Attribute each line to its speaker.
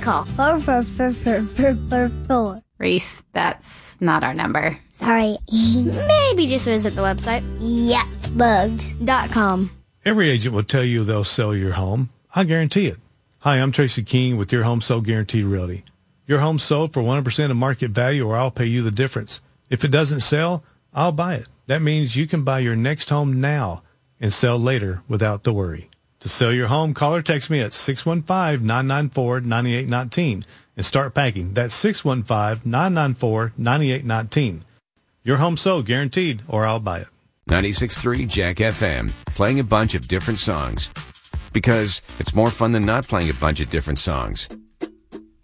Speaker 1: call 44444.
Speaker 2: Reese, that's not our number.
Speaker 1: Sorry.
Speaker 3: Maybe just visit the website.
Speaker 1: Yuckbugs.com.
Speaker 4: Every agent will tell you they'll sell your home. I guarantee it. Hi, I'm Tracy King with Your Home Sold Guaranteed Realty. Your home sold for 100% of market value, or I'll pay you the difference. If it doesn't sell, I'll buy it. That means you can buy your next home now and sell later without the worry. To sell your home, call or text me at 615-994-9819 and start packing. That's 615-994-9819. Your home sold guaranteed, or I'll buy it.
Speaker 5: 96.3 Jack FM, playing a bunch of different songs. Because it's more fun than not playing a bunch of different songs.